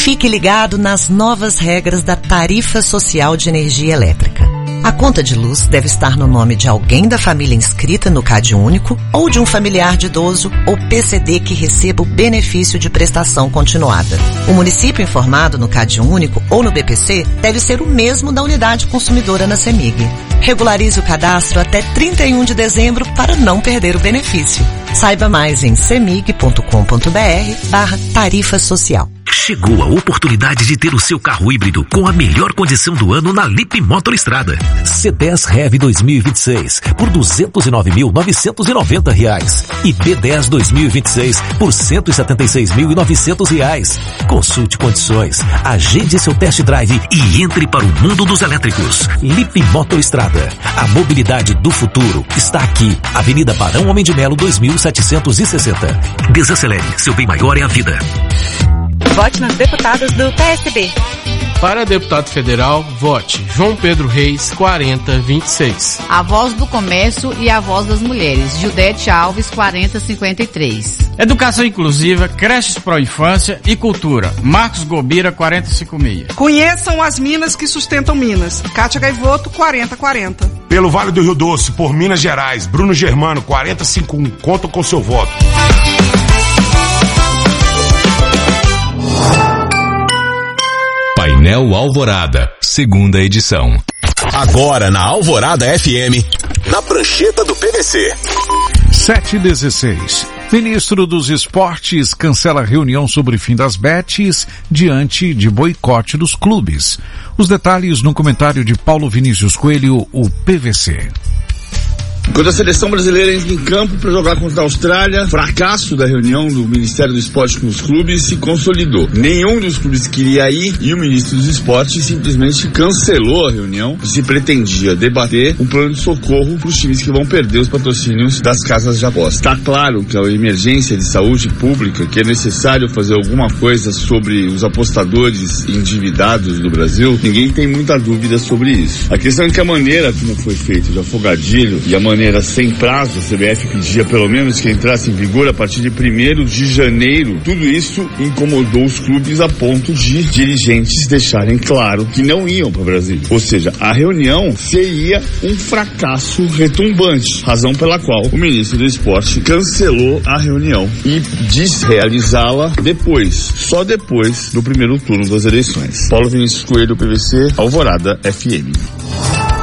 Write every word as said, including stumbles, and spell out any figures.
Fique ligado nas novas regras da Tarifa Social de Energia Elétrica. A conta de luz deve estar no nome de alguém da família inscrita no CadÚnico ou de um familiar de idoso ou P C D que receba o benefício de prestação continuada. O município informado no CadÚnico ou no B P C deve ser o mesmo da unidade consumidora na CEMIG. Regularize o cadastro até trinta e um de dezembro para não perder o benefício. Saiba mais em cemig.com.br barra tarifa social. Chegou a oportunidade de ter o seu carro híbrido com a melhor condição do ano na Lip Motor Estrada. C dez Rev dois mil e vinte e seis por duzentos e nove mil novecentos e noventa reais e B dez dois mil e vinte e seis por cento e setenta e seis mil e novecentos reais. Consulte condições, agende seu test drive e entre para o mundo dos elétricos. Lip Motor Estrada. A mobilidade do futuro está aqui. Avenida Barão Homem de Melo dois mil setecentos e sessenta. Desacelere, seu bem maior é a vida. Vote nos deputados do P S B. Para deputado federal, vote João Pedro Reis, quarenta vinte e seis. A Voz do Comércio e a Voz das Mulheres, Judete Alves, quarenta cinquenta e três. Educação Inclusiva, Creches Pro Infância e Cultura, Marcos Gobira, quarenta e cinco seis. Conheçam as minas que sustentam Minas, Cátia Gaivoto, quarenta quarenta. Pelo Vale do Rio Doce, por Minas Gerais, Bruno Germano, quarenta cinquenta e um. Conta com seu voto. Painel Alvorada, segunda edição. Agora na Alvorada F M, na prancheta do P V C. sete e dezesseis. Ministro dos Esportes cancela a reunião sobre fim das bets diante de boicote dos clubes. Os detalhes no comentário de Paulo Vinícius Coelho, o P V C. Quando a seleção brasileira entra em campo para jogar contra a Austrália, fracasso da reunião do Ministério do Esporte com os clubes se consolidou. Nenhum dos clubes queria ir e o Ministro dos Esportes simplesmente cancelou a reunião e se pretendia debater um plano de socorro para os times que vão perder os patrocínios das casas de aposta. Está claro que a emergência de saúde pública, que é necessário fazer alguma coisa sobre os apostadores endividados do Brasil, ninguém tem muita dúvida sobre isso. A questão é que a maneira como foi feito de afogadilho e a maneira maneira sem prazo, a C B F pedia pelo menos que entrasse em vigor a partir de primeiro de janeiro. Tudo isso incomodou os clubes a ponto de dirigentes deixarem claro que não iam para Brasília. Ou seja, a reunião seria um fracasso retumbante, razão pela qual o ministro do Esporte cancelou a reunião e disse realizá-la depois, só depois do primeiro turno das eleições. Paulo Vinícius Coelho, P V C, Alvorada F M.